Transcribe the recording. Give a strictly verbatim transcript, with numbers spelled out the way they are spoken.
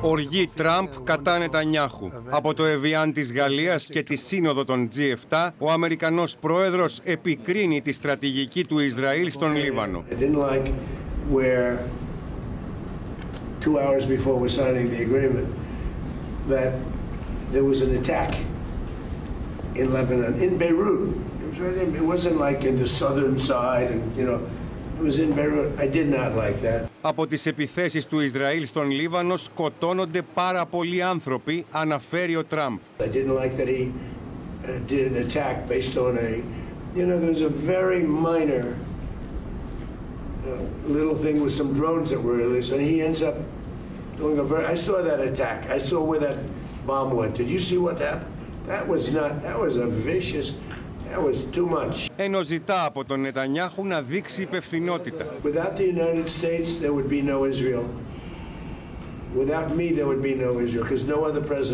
Οργή Τραμπ κατά Νετανιάχου. Από το Εβιάν της Γαλλίας και τη σύνοδο των τζι επτά, ο Αμερικανός πρόεδρος επικρίνει τη στρατηγική του Ισραήλ στον Λίβανο. Two hours before we're signing the agreement, that there was an attack in Lebanon, in Beirut. It was right in, it wasn't like in the southern side, and you know, it was in Beirut. I did not like that. Από τις επιθέσεις του Ισραήλ στον Λίβανο σκοτώνονται πάρα πολλοί άνθρωποι, αναφέρει ο Τραμπ. I didn't like that he uh, did an attack based on a, you know, there's a very minor Uh, little thing with some drones that were released, and he ends up doing a very. I saw that attack. I saw where that bomb went. Did you see what happened? That was not. That was a vicious. That was too much. Ενώ ζητά από τον Νετανιάχου να δείξει υπευθυνότητα. Without the United States, there would be no Israel. Without me, there would be no Israel, because no other president.